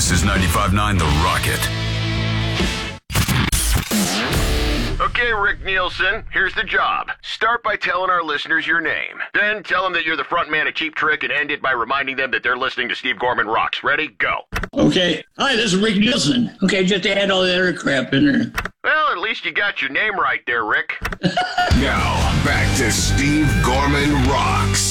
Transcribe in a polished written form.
This is 95.9 The Rocket. Okay, Rick Nielsen, here's the job. Start by telling our listeners your name. Then tell them that you're the front man of Cheap Trick and end it by reminding them that they're listening to Steve Gorman Rocks. Ready? Go. Okay. Hi, this is Rick Nielsen. Okay, just add all the other crap in there. Well, at least you got your name right there, Rick. Now, back to Steve Gorman Rocks.